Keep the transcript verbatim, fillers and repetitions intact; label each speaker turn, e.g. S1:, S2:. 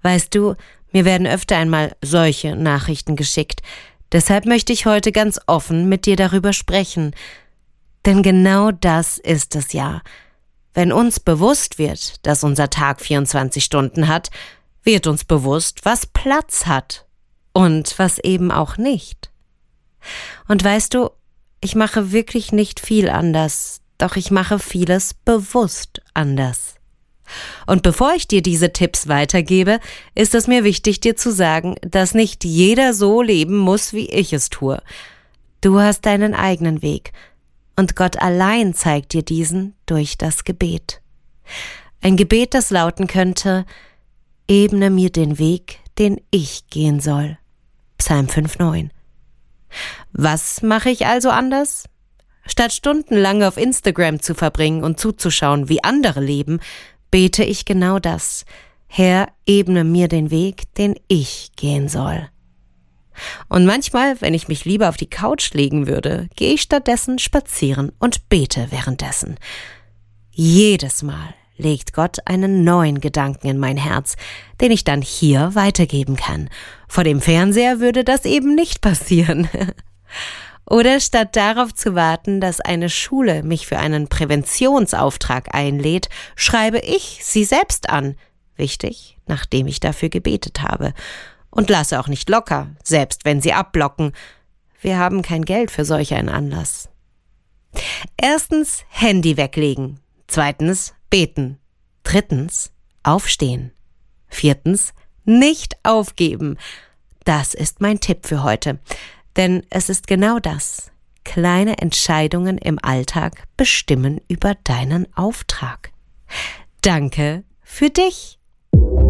S1: Weißt du, mir werden öfter einmal solche Nachrichten geschickt. Deshalb möchte ich heute ganz offen mit dir darüber sprechen. Denn genau das ist es ja. Wenn uns bewusst wird, dass unser Tag vierundzwanzig Stunden hat, wird uns bewusst, was Platz hat und was eben auch nicht. Und weißt du, ich mache wirklich nicht viel anders, doch ich mache vieles bewusst anders. Und bevor ich dir diese Tipps weitergebe, ist es mir wichtig, dir zu sagen, dass nicht jeder so leben muss, wie ich es tue. Du hast deinen eigenen Weg und Gott allein zeigt dir diesen durch das Gebet. Ein Gebet, das lauten könnte: Ebne mir den Weg, den ich gehen soll. Psalm fünf neun. Was mache ich also anders? Statt stundenlang auf Instagram zu verbringen und zuzuschauen, wie andere leben, bete ich genau das: Herr, ebne mir den Weg, den ich gehen soll. Und manchmal, wenn ich mich lieber auf die Couch legen würde, gehe ich stattdessen spazieren und bete währenddessen. Jedes Mal legt Gott einen neuen Gedanken in mein Herz, den ich dann hier weitergeben kann. Vor dem Fernseher würde das eben nicht passieren. Oder statt darauf zu warten, dass eine Schule mich für einen Präventionsauftrag einlädt, schreibe ich sie selbst an. Wichtig, nachdem ich dafür gebetet habe. Und lasse auch nicht locker, selbst wenn sie abblocken. Wir haben kein Geld für solch einen Anlass. Erstens, Handy weglegen. Zweitens, beten. Drittens, aufstehen. Viertens, nicht aufgeben. Das ist mein Tipp für heute. Denn es ist genau das. Kleine Entscheidungen im Alltag bestimmen über deinen Auftrag. Danke für dich.